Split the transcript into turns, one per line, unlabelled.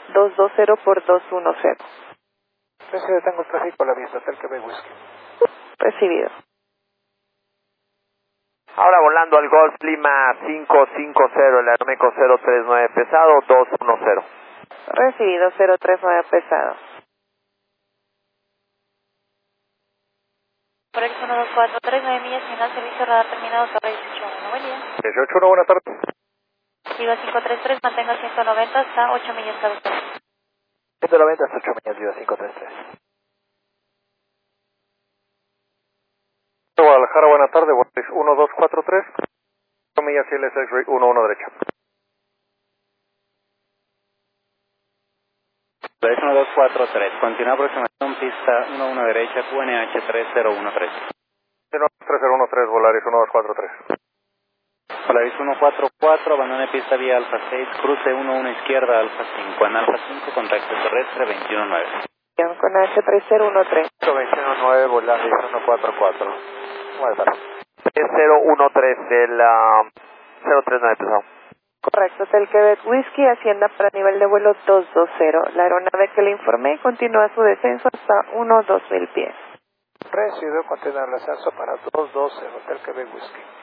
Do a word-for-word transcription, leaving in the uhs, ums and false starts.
dos dos cero por dos uno cero.
Recibe Tango Tráfico a la vista, Hotel Quebec Whisky.
Recibido.
Ahora volando al Golf Lima cinco cinco cero, el Aeroméxico cero tres nueve pesado, dos uno cero.
Recibido, cero tres nueve pesado.
Por el uno dos cuatro tres, nueve millas, final servicio radar terminado, torre dieciocho uno. Buen día.
dieciocho uno, buenas tardes.
Viva cinco tres tres, mantenga ciento noventa hasta ocho millas cada usted.
ciento noventa hasta ocho millas, Viva cinco tres tres. Guadalajara, buenas tardes, uno dos cuatro tres, ocho millas, L S X uno uno derecha.
uno dos cuatro tres, continúa aproximación pista uno uno derecha, Q N H tres cero uno tres.
tres cero uno tres, Volaris uno dos cuatro tres.
Volaris uno cuatro cuatro, abandone pista vía Alfa seis, cruce uno uno izquierda, Alfa cinco, en Alfa cinco, contacto terrestre veintiuno nueve.
Con H tres cero uno tres.
veintiuno nueve, Volaris uno cuatro cuatro. Buenas tardes.
tres cero uno tres del uh, cero tres nueve pesado.
Correcto, Hotel Quebec Whisky, Hacienda para nivel de vuelo dos dos cero. La aeronave que le informé continúa su descenso hasta uno dos mil pies.
Recibido, continúa el ascenso para dos dos cero, Hotel Quebec Whisky.